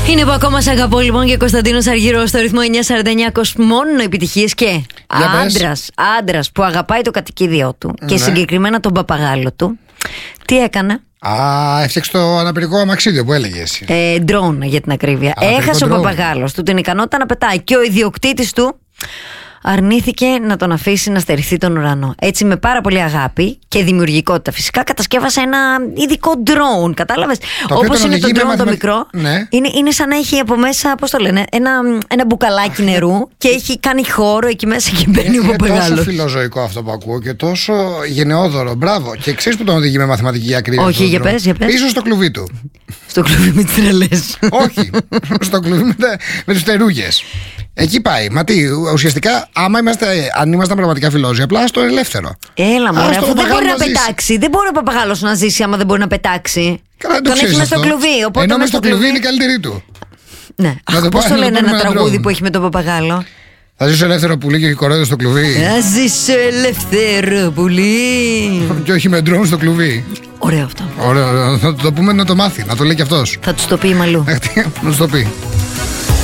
Είναι που ακόμα σ' αγαπώ λοιπόν και Κωνσταντίνος Αργυρός στο ρυθμό 949, μόνο επιτυχίες και άντρας που αγαπάει το κατοικίδιό του και συγκεκριμένα τον παπαγάλο του. Τι έκανε? Έφτιαξε το αναπηρικό αμαξίδιο που έλεγε εσύ. Ντρόουν για την ακρίβεια. Έχασε ο παπαγάλος του την ικανότητα να πετάει και ο ιδιοκτήτης του αρνήθηκε να τον αφήσει να στερηθεί τον ουρανό. Έτσι, με πάρα πολύ αγάπη και δημιουργικότητα φυσικά, κατασκεύασε ένα ειδικό drone. Κατάλαβες? Όπως είναι το drone το μικρό, ναι. είναι σαν να έχει από μέσα, πώς το λένε, ένα μπουκαλάκι νερού και έχει κάνει χώρο εκεί μέσα και μπαίνει ο παπαγάλος. Είναι τόσο φιλοζωικό αυτό που ακούω και τόσο γενναιόδωρο. Μπράβο. Και ξέρεις που τον οδηγεί με μαθηματική ακρίβεια? Όχι, για πες. Πίσω στο κλουβί του. Στο κλουβί με τις τρελές? Όχι. Στο κλουβί με τους τερούγες. Εκεί πάει. Μα τι, ουσιαστικά, αν ήμασταν πραγματικά φιλόζοι, απλά στο ελεύθερο. Έλα μωρέ, αφού δεν μπορεί να πετάξει. Δεν μπορεί ο παπαγάλος να ζήσει άμα δεν μπορεί να πετάξει. Καλά, τον έχει μέσα στο κλουβί. Ενώ μέσα στο κλουβί είναι η καλύτερη του. Ναι. Πώς το λένε ένα τραγούδι που έχει με τον παπαγάλο? Θα ζήσω ελεύθερο πουλί και κορώδιο στο κλουβί. Θα ζήσω ελεύθερο πουλί. Και όχι με ντρόουν στο κλουβί. Ωραίο αυτό. Ωραίο. Θα το πούμε να το μάθει, να το λέει κι αυτός. Θα του το πει η Μαλού. Να του το πει.